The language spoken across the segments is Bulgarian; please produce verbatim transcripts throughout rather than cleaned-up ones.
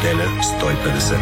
Неделя сто и петдесет.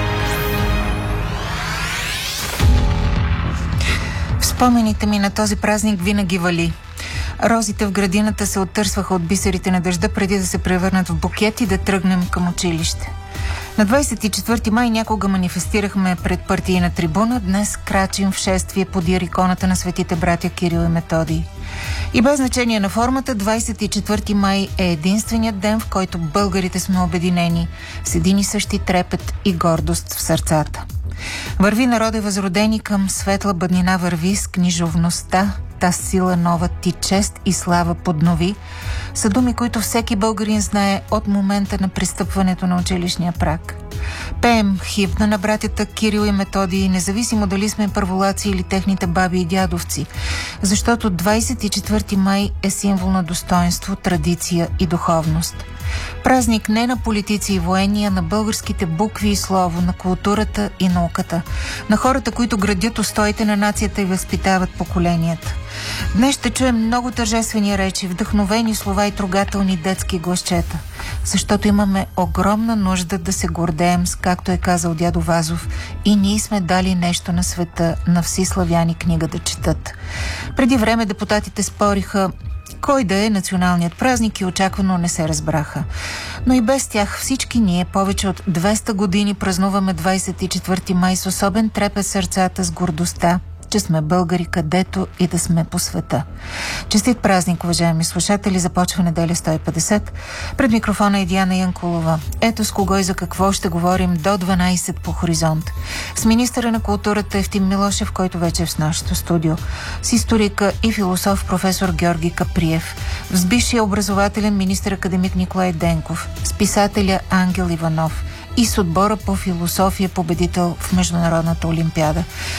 В спомените ми на този празник винаги вали. Розите в градината се оттърсваха от бисерите на дъжда преди да се превърнат в букет и да тръгнем към училище. На двадесет и четвърти май някога манифестирахме пред партийна трибуна, днес крачим в шествие подир иконата на светите братя Кирил и Методий. И без значение на формата, двадесет и четвърти май е единственият ден, в който българите сме обединени с един и същи трепет и гордост в сърцата. Върви народе възродени към светла бъднина, върви с книжовността, та сила нова ти чест и слава поднови, са думи, които всеки българин знае от момента на пристъпването на училищния праг. Пеем химна на братята Кирил и Методий, независимо дали сме първолаци или техните баби и дядовци, защото двадесет и четвърти май е символ на достоинство, традиция и духовност. Празник не на политици и военни, а на българските букви и слово, на културата и науката, на хората, които градят устоите на нацията и възпитават поколенията. Днес ще чуем много тържествени речи, вдъхновени слова и трогателни детски гласчета, защото имаме огромна нужда да се гордеем с, както е казал дядо Вазов, и ние сме дали нещо на света, на вси славяни книга да четат. Преди време депутатите спориха кой да е националният празник и очаквано не се разбраха. Но и без тях всички ние повече от двеста години празнуваме двадесет и четвърти май с особен трепет сърцата, с гордостта, че сме българи където и да сме по света. Честит празник, уважаеми слушатели, започва неделя сто и петдесет. Пред микрофона е Диана Янкулова. Ето с кого и за какво ще говорим до дванадесет по Хоризонт. С министъра на културата Евтим Милошев, който вече е в нашото студио. С историка и философ професор Георги Каприев. С бившия образователен министър академик Николай Денков. С писателя Ангел Иванов. И с отбора по философия победител в Международната олимпиада.